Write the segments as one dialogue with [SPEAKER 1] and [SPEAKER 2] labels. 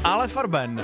[SPEAKER 1] Ale Farben.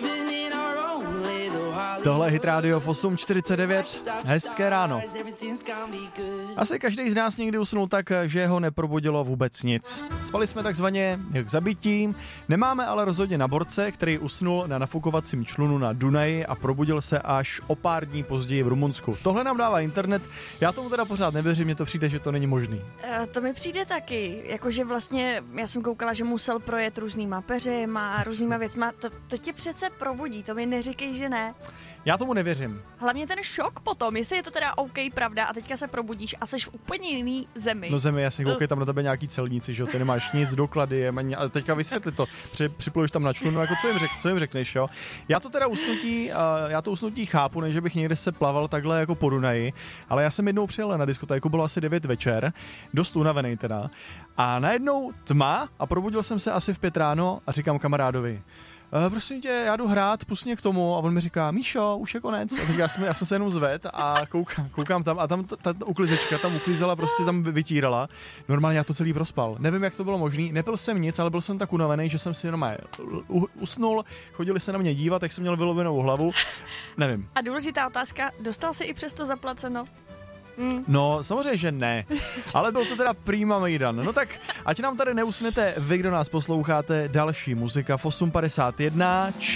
[SPEAKER 1] Tohle je Hit Radio v 8:49. Hezké ráno. Asi každý z nás někdy usnul tak, že ho neprobudilo vůbec nic. Spali jsme takzvaně k zabití, nemáme ale rozhodně na borce, který usnul na nafukovacím člunu na Dunaji a probudil se až o pár dní později v Rumunsku. Tohle nám dává internet, já tomu teda pořád nevěřím, mně to přijde, že to není možný.
[SPEAKER 2] To mi přijde taky, jakože vlastně, já jsem koukala, že musel projet různýma peřima, různýma věcma, to tě přece probudí, to mi neříkej, že ne.
[SPEAKER 1] Já tomu nevěřím.
[SPEAKER 2] Hlavně ten šok potom, jestli je to teda OK, pravda, a teďka se probudím a seš v úplně jiný zemi.
[SPEAKER 1] No zemi, jasně, koukej tam na tebe nějaký celníci, že jo, ty nemáš nic, doklady, ale teďka vysvětli to, připluješ tam na člunu, jako co jim řekneš, jo. Já to usnutí chápu, než bych někde se plaval takhle jako po Dunaji, ale já jsem jednou přijel na diskotéku, bylo asi 9 večer, dost unavený teda, a najednou tma a probudil jsem se asi v 5 ráno a říkám kamarádovi: prosím tě, já jdu hrát, pust mě k tomu. A on mi říká: Míšo, už je konec. A já jsem se jenom zvedl a koukám tam a tam ta uklizečka tam uklízela, prostě tam vytírala. Normálně já to celý prospal. Nevím, jak to bylo možné. Nepil jsem nic, ale byl jsem tak unavený, že jsem si jenom usnul, chodili se na mě dívat, jak jsem měl vylovenou hlavu. Nevím.
[SPEAKER 2] A důležitá otázka, dostal jsi i přesto zaplaceno?
[SPEAKER 1] No, samozřejmě, že ne. Ale byl to teda prima mejdan. No tak, ať nám tady neusnete vy, kdo nás posloucháte, další muzika v 8:51.